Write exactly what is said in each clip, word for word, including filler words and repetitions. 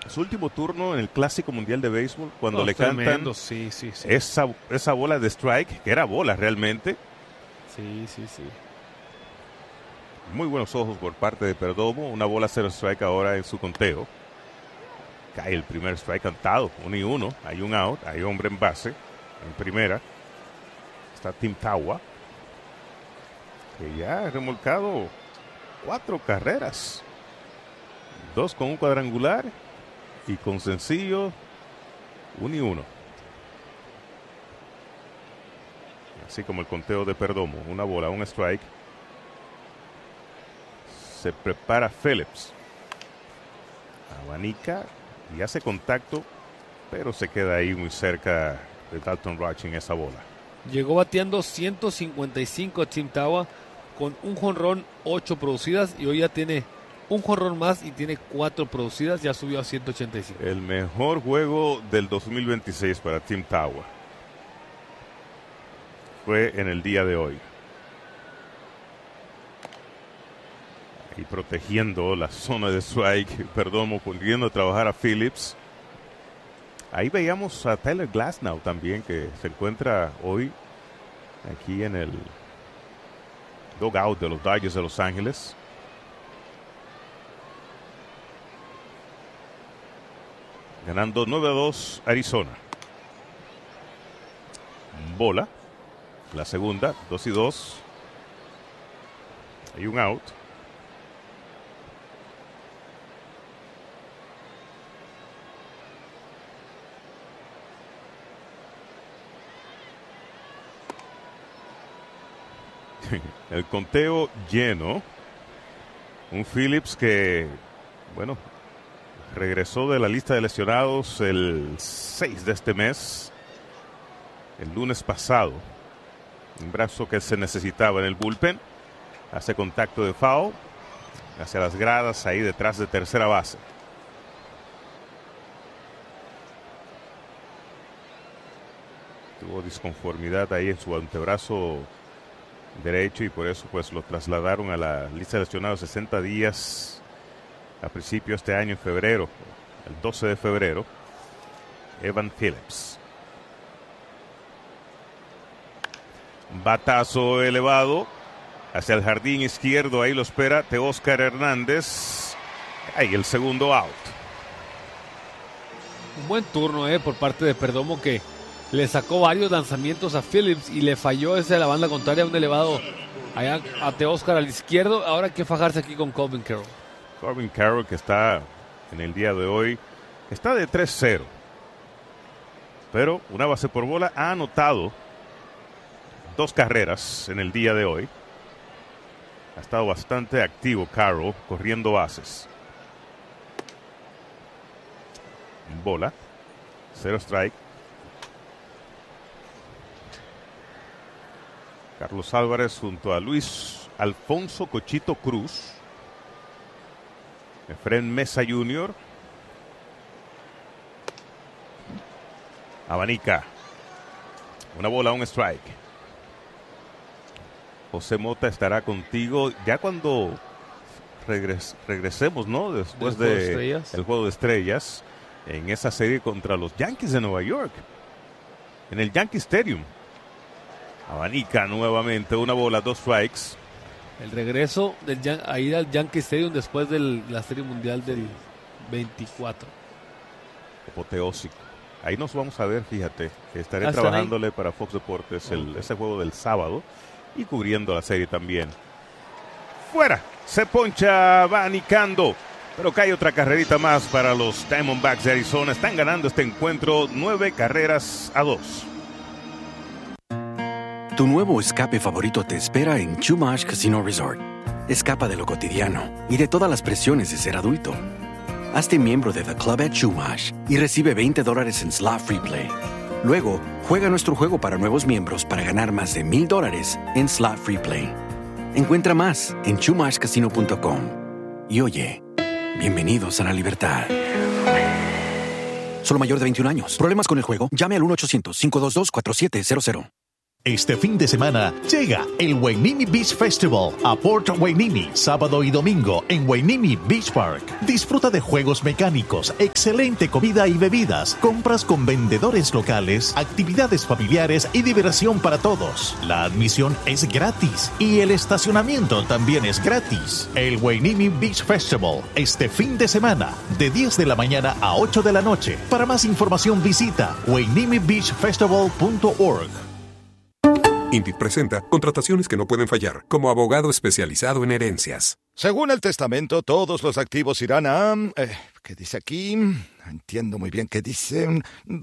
Su último turno en el Clásico Mundial de Béisbol, cuando Oh, le tremendo. cantan Sí, sí, sí. esa, esa bola de strike, que era bola realmente. Sí, sí, sí. Muy buenos ojos por parte de Perdomo. Una bola cero strike ahora en su conteo. Cae el primer strike cantado. Uno y uno. Hay un out. Hay hombre en base. En primera está Tim Tawa, que ya ha remolcado cuatro carreras. Dos con un cuadrangular y con sencillo. Uno y uno. Así como el conteo de Perdomo. Una bola, un strike. Se prepara Phillips. Abanica y hace contacto, pero se queda ahí muy cerca de Dalton Rush en esa bola. Llegó bateando ciento cincuenta y cinco Tim Tawa con un jonrón, ocho producidas, y hoy ya tiene un jonrón más y tiene cuatro producidas, ya subió a ciento ochenta y cinco. El mejor juego del dos mil veintiséis para Tim Tawa fue en el día de hoy. Y protegiendo la zona de strike, perdón, poniendo a trabajar a Phillips. Ahí veíamos a Tyler Glasnow también, que se encuentra hoy aquí en el dugout de los Dodgers de Los Ángeles. Ganando nueve a dos Arizona. Bola. La segunda, dos y dos. Hay un out. El conteo lleno. Un Phillips que, bueno, regresó de la lista de lesionados el seis de este mes, el lunes pasado. Un brazo que se necesitaba en el bullpen. Hace contacto de foul hacia las gradas ahí detrás de tercera base. Tuvo disconformidad ahí en su antebrazo derecho y por eso pues lo trasladaron a la lista de lesionados sesenta días a principio de este año, en febrero, el doce de febrero. Evan Phillips. Batazo elevado hacia el jardín izquierdo, ahí lo espera Teóscar Hernández. Ahí el segundo out. Un buen turno eh, por parte de Perdomo, que le sacó varios lanzamientos a Phillips y le falló ese de la banda contraria, un elevado allá a Teóscar al izquierdo. Ahora hay que fajarse aquí con Corbin Carroll. Corbin Carroll, que está en el día de hoy, está de tres cero. Pero una base por bola, ha anotado dos carreras en el día de hoy. Ha estado bastante activo Carroll, corriendo bases. Bola. Cero strike. Carlos Álvarez junto a Luis Alfonso Cochito Cruz. Efren Mesa junior Abanica. Una bola, un strike. José Mota estará contigo ya cuando regres, regresemos, ¿no? Después del de el juego de estrellas en esa serie contra los Yankees de Nueva York, en el Yankee Stadium. Abanica nuevamente, una bola, dos strikes. El regreso del, a ir al Yankee Stadium después de la Serie Mundial del veinticuatro. Apoteósico. Ahí nos vamos a ver, fíjate. Estaré ¿Hasta trabajándole ahí para Fox Deportes el, okay. ese juego del sábado y cubriendo la serie también. Fuera, se poncha abanicando, pero cae otra carrerita más para los Diamondbacks de Arizona. Están ganando este encuentro nueve carreras a dos. Tu nuevo escape favorito te espera en Chumash Casino Resort. Escapa de lo cotidiano y de todas las presiones de ser adulto. Hazte miembro de The Club at Chumash y recibe veinte dólares en Slot Free Play. Luego, juega nuestro juego para nuevos miembros para ganar más de mil dólares en Slot Free Play. Encuentra más en chumash casino punto com. Y oye, bienvenidos a la libertad. Solo mayor de veintiún años. ¿Problemas con el juego? Llame al uno ochocientos, cinco dos dos, cuatro siete cero cero. Este fin de semana llega el Hueneme Beach Festival a Port Hueneme, sábado y domingo en Hueneme Beach Park. Disfruta de juegos mecánicos, excelente comida y bebidas, compras con vendedores locales, actividades familiares y diversión para todos. La admisión es gratis y el estacionamiento también es gratis. El Hueneme Beach Festival este fin de semana de diez de la mañana a ocho de la noche. Para más información visita hueneme beach festival punto org. Indeed presenta contrataciones que no pueden fallar, como abogado especializado en herencias. Según el testamento, todos los activos irán a... Eh, ¿Qué dice aquí? No entiendo muy bien qué dice.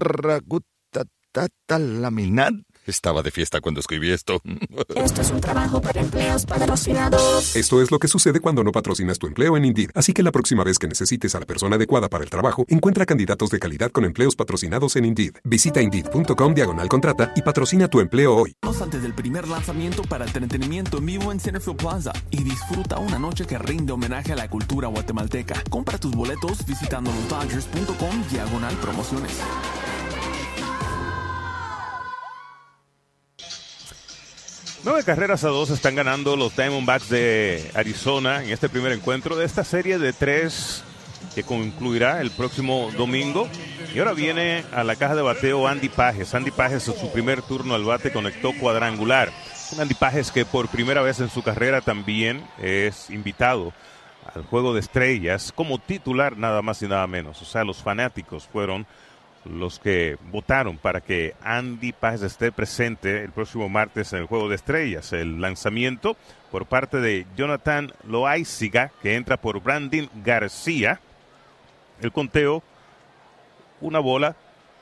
Ragutatatalaminat. Estaba de fiesta cuando escribí esto. Esto es un trabajo para empleos patrocinados. Esto es lo que sucede cuando no patrocinas tu empleo en Indeed. Así que la próxima vez que necesites a la persona adecuada para el trabajo, encuentra candidatos de calidad con empleos patrocinados en Indeed. Visita Indeed.com diagonal contrata y patrocina tu empleo hoy. Antes del primer lanzamiento para entretenimiento en vivo en Centerfield Plaza y disfruta una noche que rinde homenaje a la cultura guatemalteca. Compra tus boletos visitando los dodgers punto com diagonal promociones. Nueve carreras a dos están ganando los Diamondbacks de Arizona en este primer encuentro de esta serie de tres que concluirá el próximo domingo. Y ahora viene a la caja de bateo Andy Pages. Andy Pages en su primer turno al bate conectó cuadrangular. Un Andy Pages que por primera vez en su carrera también es invitado al Juego de Estrellas como titular, nada más y nada menos. O sea, los fanáticos fueron los que votaron para que Andy Pages esté presente el próximo martes en el Juego de Estrellas. El lanzamiento por parte de Jonathan Loáisiga, que entra por Brandon García. El conteo, una bola,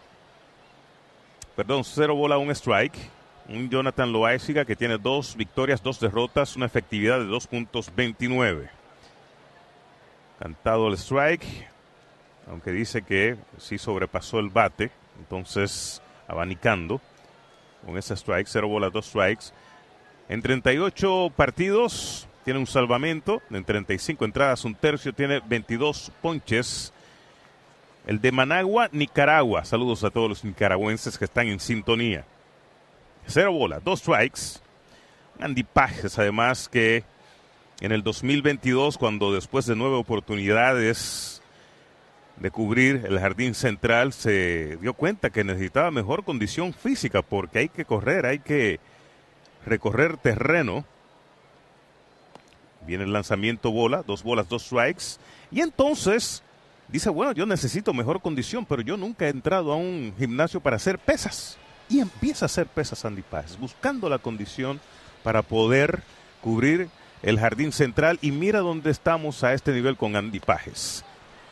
perdón, cero bola, un strike. Un Jonathan Loáisiga que tiene dos victorias, dos derrotas, una efectividad de dos punto veintinueve. Cantado el strike, aunque dice que sí sobrepasó el bate, entonces abanicando con ese strike, cero bolas, dos strikes. En treinta y ocho partidos tiene un salvamento, en treinta y cinco entradas, un tercio, tiene veintidós ponches. El de Managua, Nicaragua. Saludos a todos los nicaragüenses que están en sintonía. Cero bolas, dos strikes. Andy Pages, además, que en el dos mil veintidós, cuando después de nueve oportunidades de cubrir el jardín central, se dio cuenta que necesitaba mejor condición física porque hay que correr, hay que recorrer terreno. Viene el lanzamiento bola, dos bolas, dos strikes. Y entonces dice, bueno, yo necesito mejor condición, pero yo nunca he entrado a un gimnasio para hacer pesas. Y empieza a hacer pesas Andy Pages, buscando la condición para poder cubrir el jardín central. Y mira dónde estamos a este nivel con Andy Pages.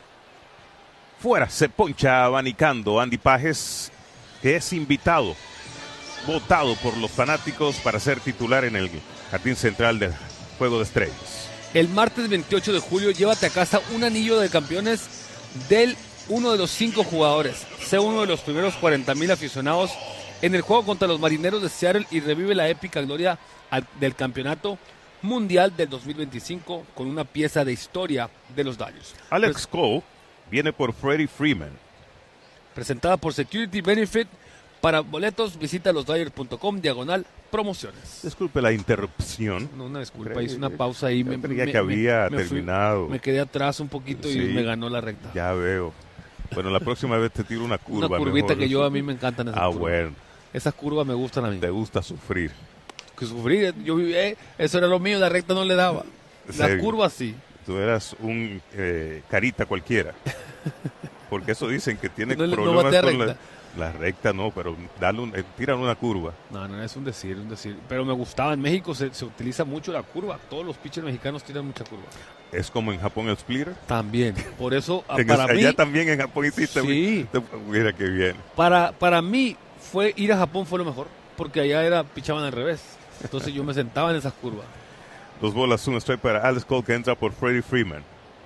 Fuera, se poncha abanicando Andy Pages, que es invitado, votado por los fanáticos para ser titular en el jardín central del Juego de Estrellas. El martes veintiocho de julio, llévate a casa un anillo de campeones del uno de los cinco jugadores. Sé uno de los primeros cuarenta mil aficionados en el juego contra los Marineros de Seattle y revive la épica gloria al, del campeonato mundial del dos mil veinticinco con una pieza de historia de los Dodgers. Alex Cole viene por Freddie Freeman. Presentada por Security Benefit. Para boletos, visita los dodgers punto com diagonal promociones. Disculpe la interrupción. No, una disculpa, hice una pausa ahí. Me, creía me, que había me, terminado. Fui, me quedé atrás un poquito sí, y me ganó la recta. Ya veo. Bueno, la próxima vez te tiro una curva. Una curvita mejor. que yo a mí me encantan esas Ah, curvas. bueno. Esas curvas me gustan a mí. Te gusta sufrir. Que sufrir, yo eh, eso era lo mío, la recta no le daba. Las curvas sí. Tú eras un eh, carita cualquiera. Porque eso dicen que tiene no, problemas no con la, la recta, no, pero dale un, eh, tiran una curva. No, no, es un decir, un decir. Pero me gustaba, en México se, se utiliza mucho la curva. Todos los pitchers mexicanos tiran mucha curva. Es como en Japón el splitter. También, por eso en para el, mí... Allá también en Japón hiciste. Sí. Mira qué bien. Para, para mí, fue ir a Japón fue lo mejor, porque allá era pichaban al revés. Entonces yo me sentaba en esas curvas. Dos bolas, un strike para Alex Cole, que entra por Freddie Freeman.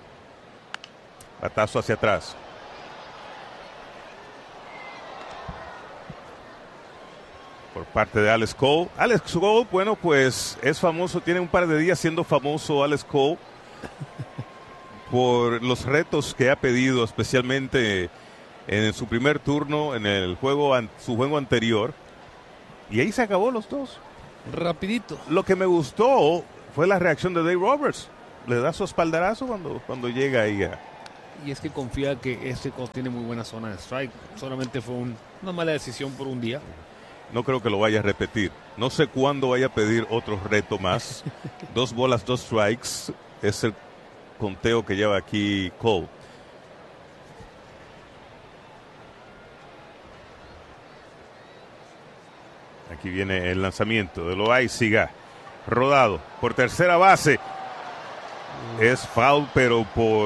Batazo hacia atrás. Por parte de Alex Cole. Alex Cole, bueno, pues es famoso, tiene un par de días siendo famoso Alex Cole por los retos que ha pedido, especialmente en su primer turno en el juego, su juego anterior. Y ahí se acabó los dos. Rapidito. Lo que me gustó fue la reacción de Dave Roberts. Le da su espaldarazo cuando, cuando llega ahí a... Y es que confía que este coach tiene muy buena zona de strike. Solamente fue un, una mala decisión por un día. No creo que lo vaya a repetir. No sé cuándo vaya a pedir otro reto más. Dos bolas, dos strikes. Es el conteo que lleva aquí Cole. Aquí viene el lanzamiento de Loaiziga. Rodado por tercera base. Es foul, pero por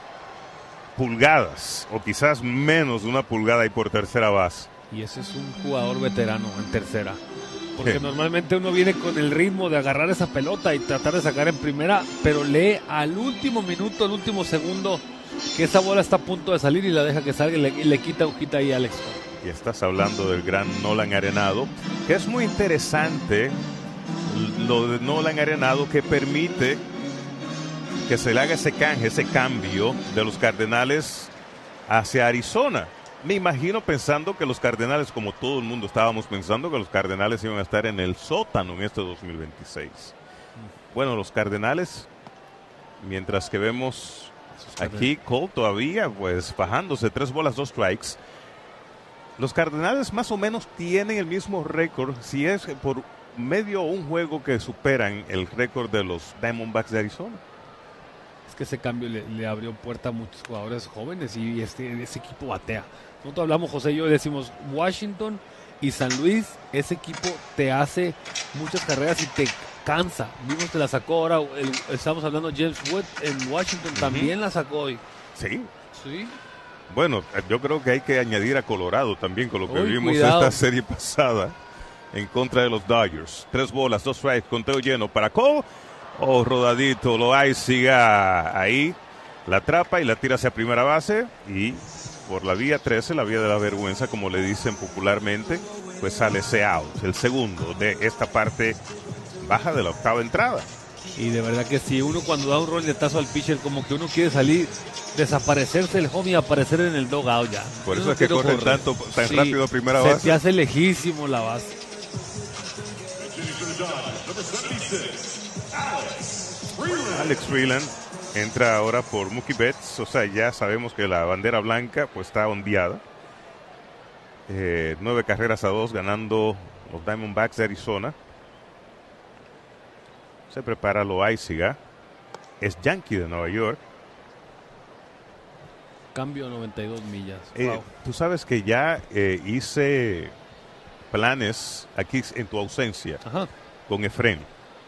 pulgadas, o quizás menos de una pulgada y por tercera base. Y ese es un jugador veterano en tercera. Porque ¿Qué? Normalmente uno viene con el ritmo de agarrar esa pelota y tratar de sacar en primera, pero lee al último minuto, al último segundo, que esa bola está a punto de salir y la deja que salga y le, y le quita hojita ahí a Alex Cole. Y estás hablando del gran Nolan Arenado, que es muy interesante lo de Nolan Arenado, que permite que se le haga ese canje, ese cambio de los Cardenales hacia Arizona. Me imagino pensando que los Cardenales, como todo el mundo estábamos pensando, que los Cardenales iban a estar en el sótano en este dos mil veintiséis. Bueno, los Cardenales, mientras que vemos aquí Cole todavía pues bajándose tres bolas, dos strikes. Los Cardenales más o menos tienen el mismo récord, si es por medio un juego que superan el récord de los Diamondbacks de Arizona. Es que ese cambio le, le abrió puerta a muchos jugadores jóvenes y este, ese equipo batea. Nosotros hablamos, José y yo, y decimos Washington y San Luis, ese equipo te hace muchas carreras y te cansa. Vimos que la sacó ahora, el, estamos hablando James Wood en Washington, uh-huh. También la sacó hoy. Sí. Sí. Bueno, yo creo que hay que añadir a Colorado también con lo que Uy, vimos cuidado. Esta serie pasada en contra de los Dodgers. Tres bolas, dos strikes, conteo lleno para Cole. Oh, rodadito, Loaiziga ahí, la atrapa y la tira hacia primera base y por la vía trece, la vía de la vergüenza, como le dicen popularmente, pues sale ese out, el segundo de esta parte baja de la octava entrada. Y de verdad que si uno cuando da un roletazo al pitcher, como que uno quiere salir, desaparecerse el home y aparecer en el dugout ya. Por Yo eso no es que quiero corre correr. tanto, tan Sí, rápido a primera se base. te hace lejísimo la base. Alex Freeland entra ahora por Mookie Betts, o sea, ya sabemos que la bandera blanca pues está ondeada. Eh, nueve carreras a dos ganando los Diamondbacks de Arizona. Se prepara Loaiziga, es Yankee de Nueva York. Cambio a noventa y dos millas. Eh, Wow. Tú sabes que ya eh, hice planes aquí en tu ausencia Ajá. con Efren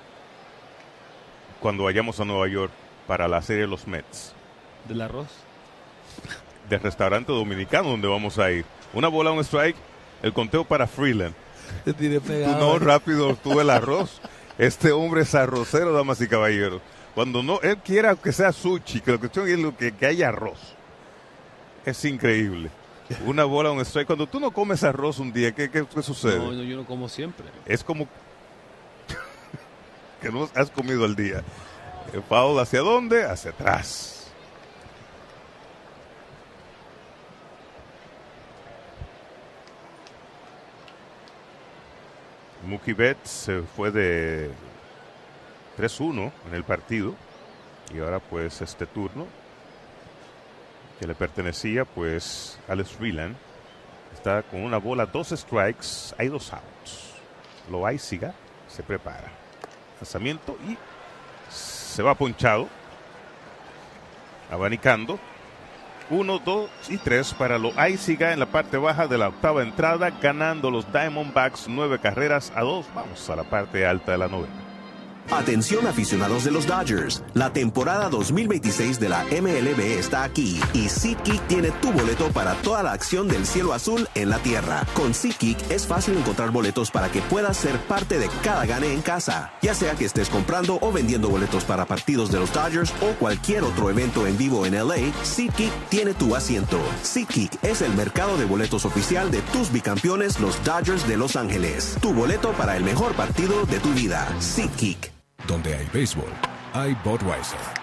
cuando vayamos a Nueva York para la serie de los Mets. ¿Del arroz? Del restaurante dominicano donde vamos a ir. Una bola, un strike, el conteo para Freeland. Te tiré Tú pegado. no, rápido tuve el arroz. Este hombre es arrocero, damas y caballeros. Cuando no, él quiera que sea sushi, que la cuestión es lo que, que haya arroz. Es increíble. Una bola, un strike. Cuando tú no comes arroz un día, ¿qué, qué, qué sucede? No, no, yo no como siempre. Es como que no has comido al día. El foul, ¿hacia dónde? Hacia atrás. Mookie Betts se fue de tres uno en el partido y ahora pues este turno que le pertenecía pues a Alex Freeland está con una bola, dos strikes, hay dos outs. Loaiziga se prepara, lanzamiento y se va ponchado, abanicando. Uno, dos y tres para Loaiziga en la parte baja de la octava entrada, ganando los Diamondbacks nueve carreras a dos. Vamos a la parte alta de la novena. Atención aficionados de los Dodgers, la temporada dos mil veintiséis de la M L B está aquí y SeatGeek tiene tu boleto para toda la acción del cielo azul en la tierra. Con SeatGeek es fácil encontrar boletos para que puedas ser parte de cada gane en casa, ya sea que estés comprando o vendiendo boletos para partidos de los Dodgers o cualquier otro evento en vivo en L A, SeatGeek tiene tu asiento. SeatGeek es el mercado de boletos oficial de tus bicampeones, los Dodgers de Los Ángeles. Tu boleto para el mejor partido de tu vida. SeatGeek. Donde hay béisbol, hay Budweiser.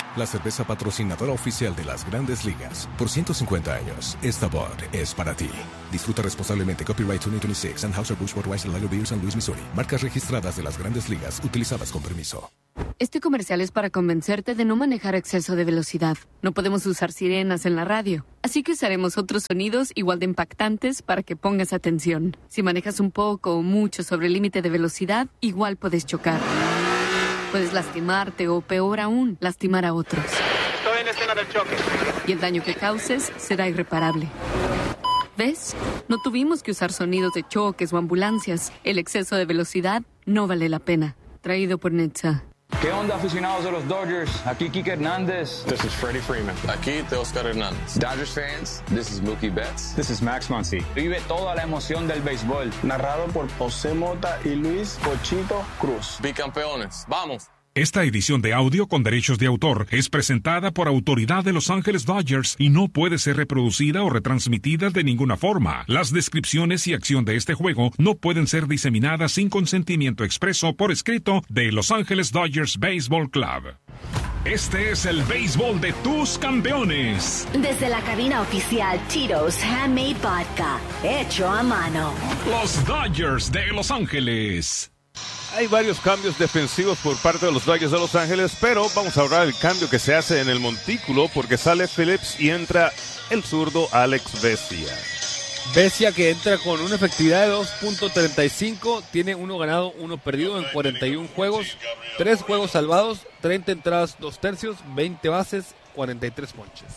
la cerveza patrocinadora oficial de las Grandes Ligas. Por ciento cincuenta años, esta Bud es para ti. Disfruta responsablemente. Copyright veinte veintiséis. Anheuser-Busch Budweiser Lager Beer, San Luis, Missouri. Marcas registradas de las Grandes Ligas, utilizadas con permiso. Este comercial es para convencerte de no manejar a exceso de velocidad. No podemos usar sirenas en la radio, así que usaremos otros sonidos igual de impactantes para que pongas atención. Si manejas un poco o mucho sobre el límite de velocidad, igual puedes chocar. Puedes lastimarte o, peor aún, lastimar a otros. Estoy en escena del choque. Y el daño que causes será irreparable. ¿Ves? No tuvimos que usar sonidos de choques o ambulancias. El exceso de velocidad no vale la pena. Traído por Netza. ¿Qué onda, aficionados de los Dodgers? Aquí Kike Hernández. This is Freddie Freeman. Aquí Teoscar Hernández. Dodgers fans, this is Mookie Betts. This is Max Muncy. Vive toda la emoción del béisbol. Narrado por José Mota y Luis Pochito Cruz. Bicampeones, ¡vamos! Esta edición de audio con derechos de autor es presentada por autoridad de Los Ángeles Dodgers y no puede ser reproducida o retransmitida de ninguna forma. Las descripciones y acción de este juego no pueden ser diseminadas sin consentimiento expreso por escrito de Los Ángeles Dodgers Baseball Club. Este es el béisbol de tus campeones. Desde la cabina oficial Tito's Handmade Vodka, hecho a mano. Los Dodgers de Los Ángeles. Hay varios cambios defensivos por parte de los Dodgers de Los Ángeles, pero vamos a hablar del cambio que se hace en el montículo porque sale Phillips y entra el zurdo Alex Vesia. Vesia, que entra con una efectividad de dos punto treinta y cinco, tiene uno ganado, uno perdido en cuarenta y uno juegos, tres juegos salvados, treinta entradas, dos tercios, veinte bases, cuarenta y tres ponches.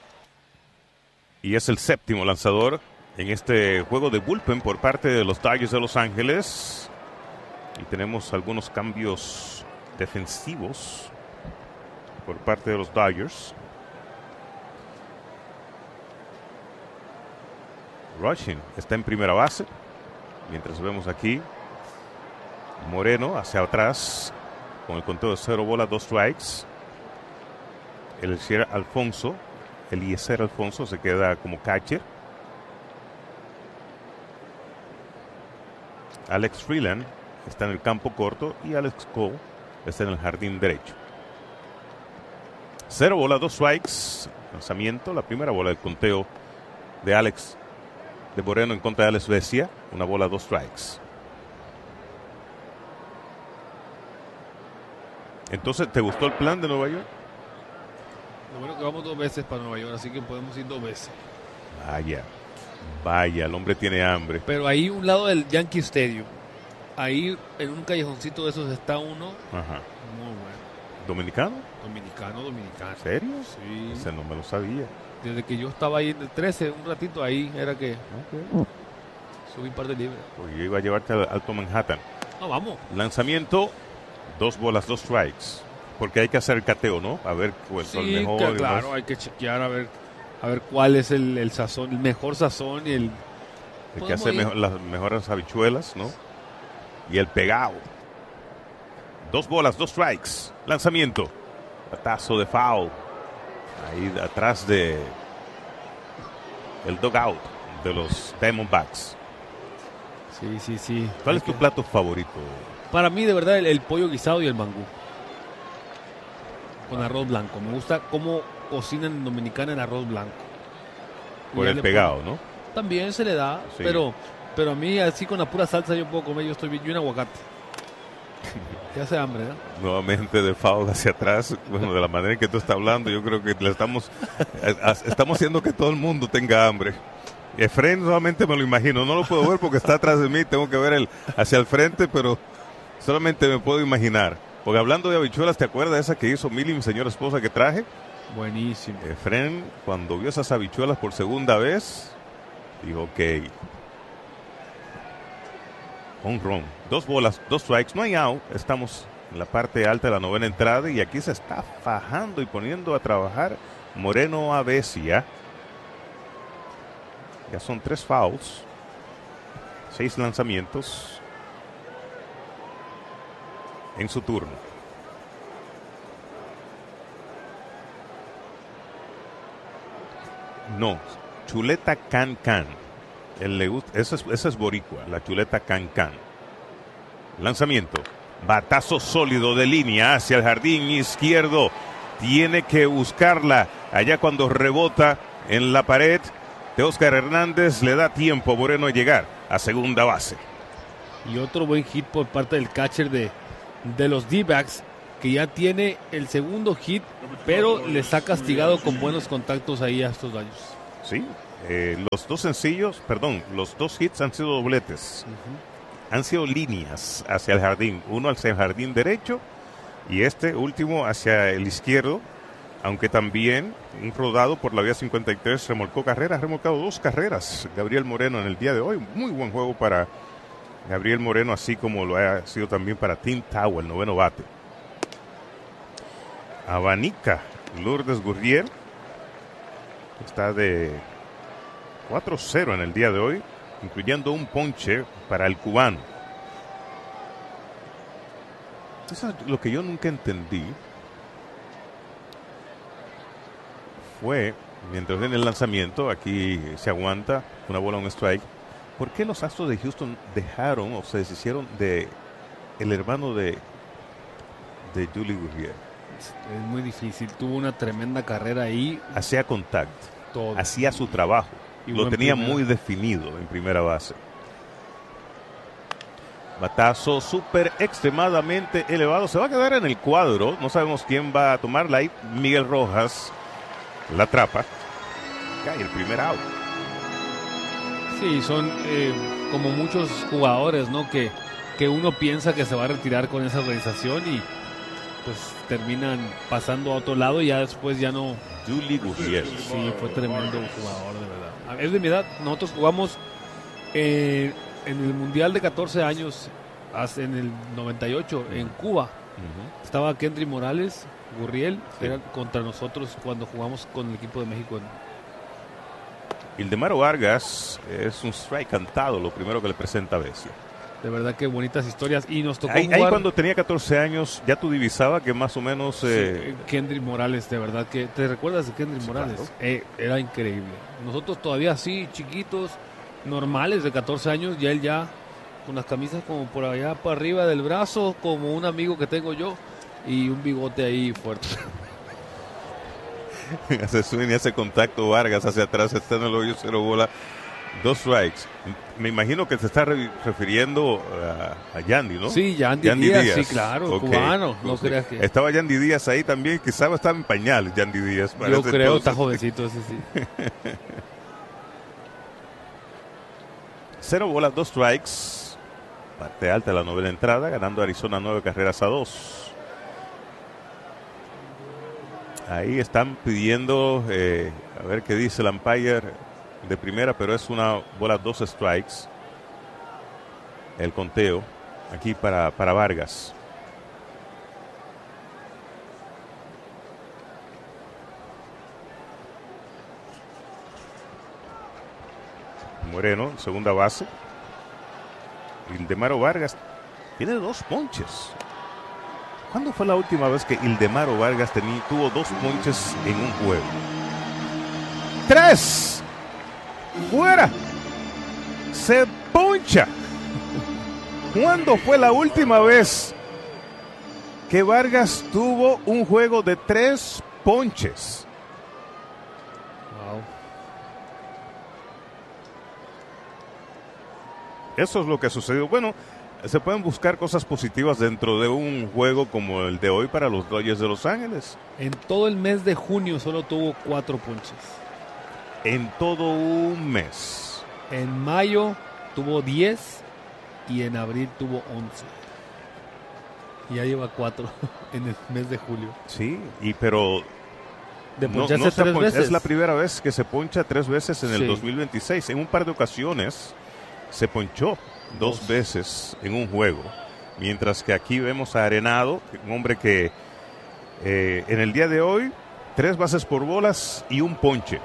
Y es el séptimo lanzador en este juego de bullpen por parte de los Dodgers de Los Ángeles. Y tenemos algunos cambios defensivos por parte de los Dodgers. Rushing está en primera base. Mientras vemos aquí Moreno hacia atrás con el conteo de cero bolas, dos strikes. Eliezer Alfonso, Eliezer Alfonso se queda como catcher. Alex Freeland está en el campo corto y Alex Cole está en el jardín derecho. Cero bola, dos strikes. Lanzamiento, la primera bola del conteo de Alex de Moreno en contra de Alex Vesia. Una bola, dos strikes. Entonces, ¿te gustó el plan de Nueva York? Lo bueno que vamos dos veces para Nueva York, así que podemos ir dos veces. Vaya, vaya, el hombre tiene hambre. Pero ahí un lado del Yankee Stadium. Ahí en un callejoncito de esos está uno. Ajá. Muy bueno. ¿Dominicano? Dominicano, dominicano. ¿En serio? Sí. Ese no me lo sabía. Desde que yo estaba ahí en el trece, un ratito ahí, era que okay. subí un par de libras. Pues yo iba a llevarte al Alto Manhattan. No, vamos. Lanzamiento, dos bolas, dos strikes. Porque hay que hacer el cateo, ¿no? A ver cuál es sí, el mejor. Que, claro, hay que chequear a ver, a ver cuál es el, el sazón, el mejor sazón y el... El que hace mejor, las mejores habichuelas, ¿no? Y el pegado. Dos bolas, dos strikes. Lanzamiento. Batazo de foul. Ahí atrás de el dugout de los Diamondbacks. Sí, sí, sí. ¿Cuál es tu plato favorito? Para mí, de verdad, el, el pollo guisado y el mangú. Con arroz blanco. Me gusta cómo cocinan en Dominicana el arroz blanco. Por el pegado, pongo, ¿no? También se le da, sí. pero... Pero a mí, así con la pura salsa, yo puedo comer, yo estoy bien, y un aguacate. Ya hace hambre, ¿no? Nuevamente de foul hacia atrás. Bueno, de la manera en que tú estás hablando, yo creo que le estamos, estamos haciendo que todo el mundo tenga hambre. Efraín solamente me lo imagino, no lo puedo ver porque está atrás de mí, tengo que ver el, hacia el frente, pero solamente me puedo imaginar. Porque hablando de habichuelas, ¿te acuerdas de esa que hizo Mili, mi señora esposa, que traje? Buenísimo. Efraín, cuando vio esas habichuelas por segunda vez, dijo, ok... Home run, dos bolas, dos strikes, no hay out. Estamos en la parte alta de la novena entrada y aquí se está fajando y poniendo a trabajar Moreno a Vesia. Ya son tres fouls, seis lanzamientos en su turno. No, Chuleta Can Can. Él le gusta, esa es, esa es boricua, la Chuleta Can Can. Lanzamiento, batazo sólido de línea hacia el jardín izquierdo. tiene que buscarla allá cuando rebota en la pared. Teóscar Hernández le da tiempo a Moreno a llegar a segunda base. Y otro buen hit por parte del catcher de, de los D-backs, que ya tiene el segundo hit, pero les ha castigado con buenos contactos ahí a estos daños. Sí, eh, los dos sencillos, perdón, los dos hits han sido dobletes. Uh-huh. Han sido líneas hacia el jardín. Uno hacia el jardín derecho y este último hacia el izquierdo. Aunque también un rodado por la vía cincuenta y tres remolcó carreras, ha remolcado dos carreras Gabriel Moreno en el día de hoy. Muy buen juego para Gabriel Moreno, así como lo ha sido también para Tim Tao, el noveno bate. Abanica Lourdes Gurriel. Está de cuatro cero en el día de hoy, incluyendo un ponche para el cubano. Eso es lo que yo nunca entendí. Fue, mientras en el lanzamiento, aquí se aguanta una bola, un strike. ¿Por qué los Astros de Houston dejaron o se deshicieron de el hermano de, de Yuli Gurriel? Es muy difícil, tuvo una tremenda carrera ahí. Hacía contacto, todo. Hacía su trabajo, y lo tenía primera. Muy definido en primera base. Batazo súper extremadamente elevado, se va a quedar en el cuadro, no sabemos quién va a tomarla ahí. Miguel Rojas la atrapa, cae el primer out. Sí, son eh, como muchos jugadores, ¿no? Que, que uno piensa que se va a retirar con esa organización y pues terminan pasando a otro lado y ya después ya no. Yuli Gurriel. Sí, fue tremendo jugador, de verdad. Es de mi edad, nosotros jugamos eh, en el Mundial de catorce años, en el noventa y ocho, uh-huh. en Cuba. Uh-huh. Estaba Kendry Morales, Gurriel, sí. Era contra nosotros cuando jugamos con el equipo de México. En... Ildemaro Vargas es un strike cantado, lo primero que le presenta a Bessia. De verdad que bonitas historias. Y nos tocó ahí, jugar... ahí cuando tenía catorce años, ya tú divisaba que más o menos... Eh... Sí, Kendry Morales, de verdad que... ¿Te recuerdas de Kendry sí, Morales? Claro. Eh, era increíble. Nosotros todavía así, chiquitos, normales de catorce años, ya él ya con las camisas como por allá para arriba del brazo, como un amigo que tengo yo, y un bigote ahí fuerte. Hace swing y hace contacto Vargas hacia atrás, está en el hoyo, cero bola, dos strikes. Me imagino que se está re- refiriendo a, a Yandy, ¿no? Sí, Yandy, Yandy Díaz, Díaz, sí, claro, okay. Cubano, no okay. creas que... Estaba Yandy Díaz ahí también, quizás estaba en pañales Yandy Díaz. Yo creo, entonces. Está jovencito ese sí. Cero bolas, dos strikes. Parte alta de la novena entrada, ganando Arizona nueve carreras a dos. Ahí están pidiendo, eh, a ver qué dice el umpire de primera, pero es una bola, dos strikes. El conteo aquí para, para Vargas. Moreno, segunda base. Ildemaro Vargas tiene dos ponches. ¿Cuándo fue la última vez que Ildemaro Vargas tení, tuvo dos ponches en un juego? ¡Tres! ¡Fuera! ¡Se poncha! ¿Cuándo fue la última vez que Vargas tuvo un juego de tres ponches? Wow. Eso es lo que ha sucedido. Bueno, se pueden buscar cosas positivas dentro de un juego como el de hoy para los Dodgers de Los Ángeles. En todo el mes de junio solo tuvo cuatro ponches. En todo un mes. En mayo tuvo diez y en abril tuvo once. Y ya lleva cuatro en el mes de julio. Sí, y pero... De poncharse no, no tres pon- veces. Es la primera vez que se poncha tres veces en el sí. dos mil veintiséis. En un par de ocasiones se ponchó dos, dos veces en un juego. Mientras que aquí vemos a Arenado, un hombre que eh, en el día de hoy, tres bases por bolas y un ponche.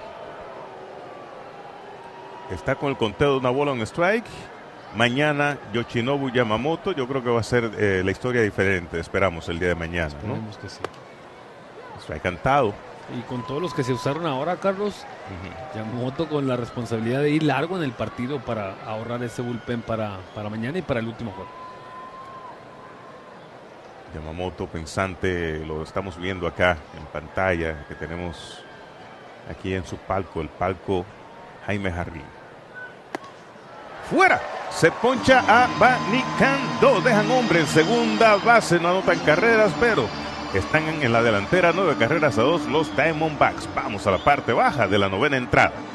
Está con el conteo de una bola, un strike. Mañana Yoshinobu Yamamoto, yo creo que va a ser eh, la historia diferente, esperamos el día de mañana. Esperemos ¿no? que sí. Strike cantado. Y con todos los que se usaron ahora, Carlos, uh-huh. Yamamoto con la responsabilidad de ir largo en el partido para ahorrar ese bullpen para, para mañana y para el último juego. Yamamoto pensante, lo estamos viendo acá en pantalla, que tenemos aquí en su palco, el palco Jaime Jarrín. ¡Fuera! Se poncha a Abanicando. Dejan hombre en segunda base, no anotan carreras, pero están en la delantera, nueve carreras a dos los Diamondbacks. Vamos a la parte baja de la novena entrada.